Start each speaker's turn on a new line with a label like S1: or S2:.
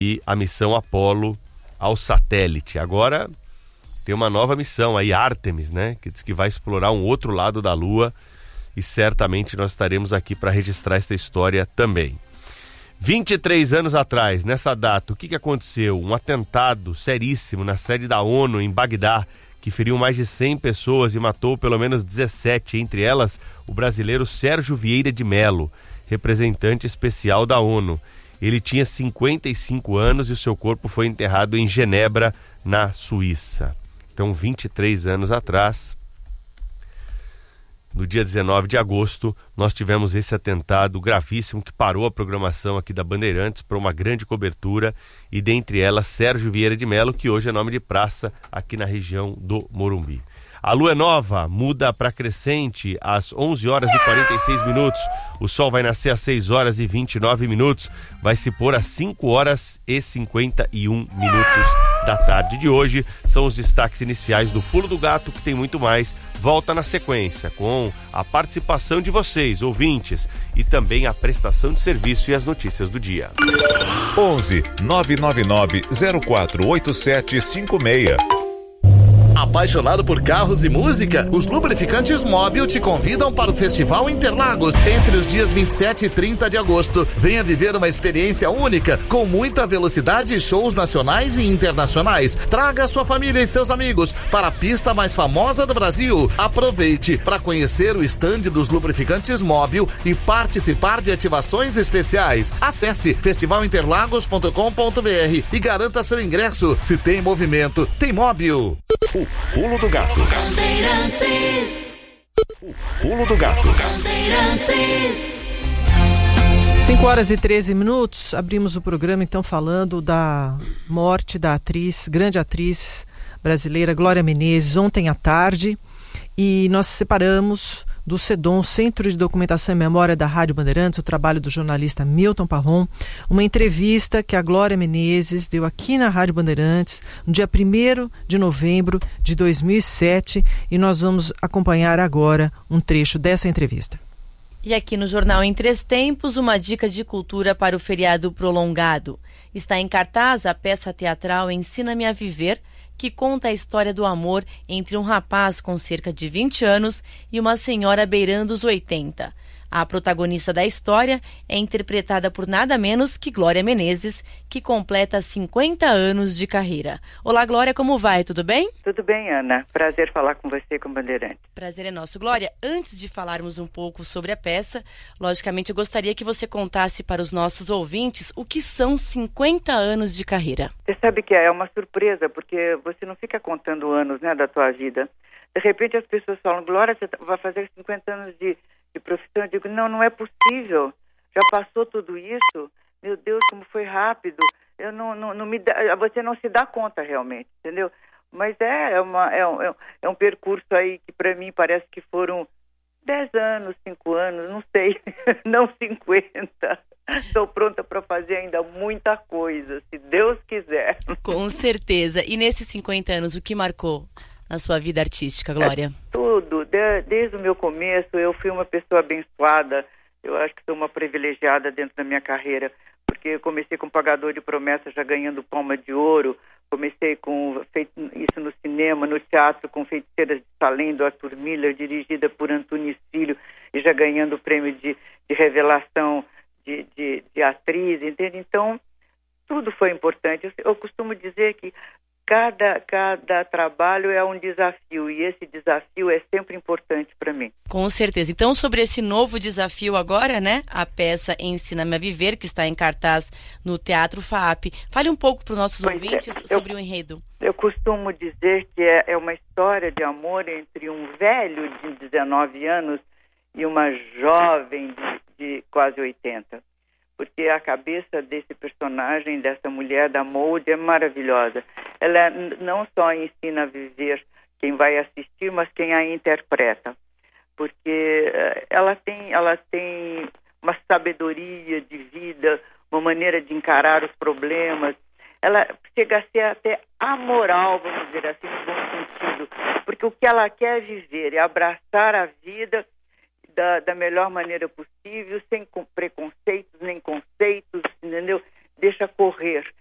S1: e a missão Apollo ao satélite. Agora tem uma nova missão aí, Artemis, né? Que diz que vai explorar um outro lado da Lua e certamente nós estaremos aqui para registrar esta história também. 23 anos atrás, nessa data, o que aconteceu? Um atentado seríssimo na sede da ONU em Bagdá, que feriu mais de 100 pessoas e matou pelo menos 17, entre elas o brasileiro Sérgio Vieira de Mello, representante especial da ONU. Ele tinha 55 anos e o seu corpo foi enterrado em Genebra, na Suíça. Então, 23 anos atrás, no dia 19 de agosto, nós tivemos esse atentado gravíssimo que parou a programação aqui da Bandeirantes para uma grande cobertura, e dentre elas Sérgio Vieira de Mello, que hoje é nome de praça aqui na região do Morumbi. A lua é nova, muda para crescente às 11 horas e 46 minutos. O sol vai nascer às 6 horas e 29 minutos. Vai se pôr às 5 horas e 51 minutos da tarde de hoje. São os destaques iniciais do Pulo do Gato, que tem muito mais. Volta na sequência com a participação de vocês, ouvintes, e também a prestação de serviço e as notícias do dia.
S2: 11 999 048756.
S3: Apaixonado por carros e música? Os Lubrificantes Móbil te convidam para o Festival Interlagos entre os dias 27 e 30 de agosto. Venha viver uma experiência única, com muita velocidade e shows nacionais e internacionais. Traga sua família e seus amigos para a pista mais famosa do Brasil. Aproveite para conhecer o estande dos Lubrificantes Móbil e participar de ativações especiais. Acesse festivalinterlagos.com.br e garanta seu ingresso. Se tem movimento, tem móvel.
S2: O Pulo do Gato. O Pulo do Gato.
S4: 5 horas e 13 minutos. Abrimos o programa então falando da morte da grande atriz brasileira Glória Menezes, ontem à tarde. E nós separamos do CEDOM, Centro de Documentação e Memória da Rádio Bandeirantes, o trabalho do jornalista Milton Parron, uma entrevista que a Glória Menezes deu aqui na Rádio Bandeirantes no dia 1º de novembro de 2007, e nós vamos acompanhar agora um trecho dessa entrevista.
S5: E aqui no Jornal em 3 Tempos, uma dica de cultura para o feriado prolongado. Está em cartaz a peça teatral Ensina-me a Viver, que conta a história do amor entre um rapaz com cerca de 20 anos e uma senhora beirando os 80. A protagonista da história é interpretada por nada menos que Glória Menezes, que completa 50 anos de carreira. Olá, Glória, como vai? Tudo bem?
S6: Tudo bem, Ana. Prazer falar com você, com Bandeirante.
S5: Prazer é nosso. Glória, antes de falarmos um pouco sobre a peça, logicamente eu gostaria que você contasse para os nossos ouvintes o que são 50 anos de carreira.
S6: Você sabe que é uma surpresa, porque você não fica contando anos, né, da tua vida. De repente as pessoas falam, Glória, você vai fazer 50 anos de profissão. Eu digo, não é possível. Já passou tudo isso? Meu Deus, como foi rápido. Eu não me dá, você não se dá conta realmente, entendeu? Mas é um percurso aí que para mim parece que foram 10 anos, 5 anos, não sei, não 50. Estou pronta para fazer ainda muita coisa, se Deus quiser.
S5: Com certeza. E nesses 50 anos, o que marcou na sua vida artística, Glória?
S6: Tudo. Desde o meu começo, eu fui uma pessoa abençoada. Eu acho que sou uma privilegiada dentro da minha carreira, porque eu comecei com Pagador de Promessas, já ganhando Palma de Ouro. Comecei com isso no cinema, no teatro, com Feiticeiras de Salem, do Arthur Miller, dirigida por Antunes Filho, e já ganhando o prêmio de revelação de atriz, entende? Então, tudo foi importante. Eu costumo dizer que cada trabalho é um desafio, e esse desafio é sempre importante para mim.
S5: Com certeza. Então, sobre esse novo desafio agora, né? A peça Ensina-me a Viver, que está em cartaz no Teatro FAAP. Fale um pouco para os nossos ouvintes sobre o enredo.
S6: Eu costumo dizer que é uma história de amor entre um velho de 19 anos e uma jovem de quase 80. Porque a cabeça desse personagem, dessa mulher, da Molde, é maravilhosa. Ela não só ensina a viver quem vai assistir, mas quem a interpreta. Porque ela tem uma sabedoria de vida, uma maneira de encarar os problemas. Ela chega a ser até amoral, vamos dizer assim, no bom sentido. Porque o que ela quer viver é abraçar a vida da melhor maneira possível, sem preconceitos nem conceitos, entendeu? Deixa correr.